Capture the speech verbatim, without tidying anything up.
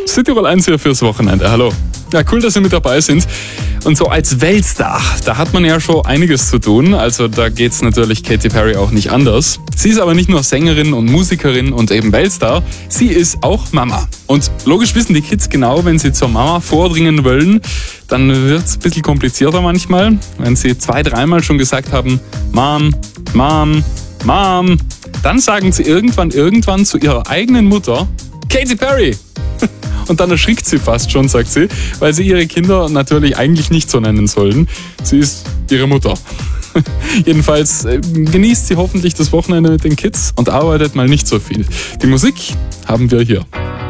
Südtirol eins hier fürs Wochenende. Hallo. Ja, cool, dass Sie mit dabei sind. Und so als Weltstar, da hat man ja schon einiges zu tun. Also da geht's natürlich Katy Perry auch nicht anders. Sie ist aber nicht nur Sängerin und Musikerin und eben Weltstar, sie ist auch Mama. Und logisch wissen die Kids genau, wenn sie zur Mama vordringen wollen, dann wird's ein bisschen komplizierter manchmal. Wenn sie zwei, dreimal schon gesagt haben, Mom, Mom, Mom, dann sagen sie irgendwann, irgendwann zu ihrer eigenen Mutter, Katy Perry. Und dann erschrickt sie fast schon, sagt sie, weil sie ihre Kinder natürlich eigentlich nicht so nennen sollen. Sie ist ihre Mutter. Jedenfalls äh, genießt sie hoffentlich das Wochenende mit den Kids und arbeitet mal nicht so viel. Die Musik haben wir hier.